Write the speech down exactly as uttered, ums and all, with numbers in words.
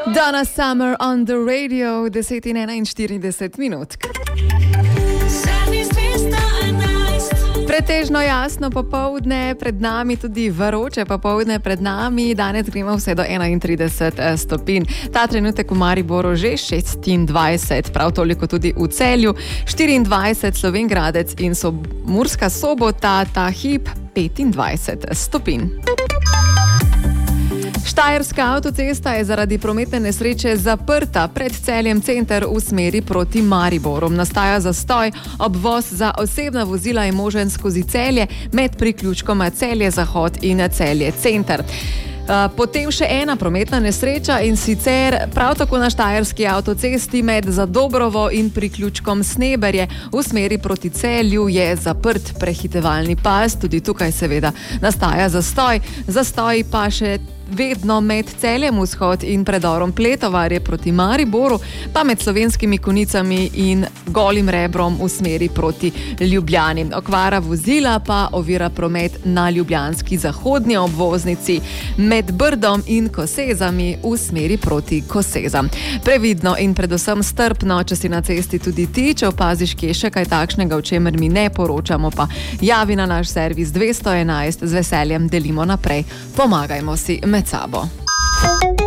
Donna Summer on the radio, deset in enainštirideset minut. Pretežno jasno popoldne, pred nami tudi vroče popoldne pred nami. Danes gremo vse do enaintrideset stopinj. Ta trenutek v Mariboru že šestindvajset, prav toliko tudi v Celju, štiriindvajset Slovenj Gradec in so Murska Sobota, ta hip petindvajset stopinj. Štajerska avtocesta je zaradi prometne nesreče zaprta pred Celjem center v smeri proti Mariboru. Nastaja zastoj, obvoz za osebna vozila je možen skozi Celje med priključkoma Celje Zahod in Celje center. Potem še ena prometna nesreča in sicer prav tako na Štajerski avtocesti med Zadobrovo in priključkom Sneberje v smeri proti Celju je zaprt prehitevalni pas, tudi tukaj seveda nastaja zastoj. Zastoj pa še vedno med Celjem vzhod in predorom Pletovarje proti Mariboru, pa med Slovenskimi Konicami in Golim Rebrom v smeri proti Ljubljani. Okvara vozila pa ovira promet na ljubljanski zahodnji obvoznici med Brdom in Kosezami v smeri proti Kosezam. Previdno in predvsem strpno, če si na cesti tudi ti, če opaziš kje še kaj takšnega, o čemer mi ne poročamo, pa javi na naš servis dvesto enajst, z veseljem delimo naprej. Pomagajmo si med sabo.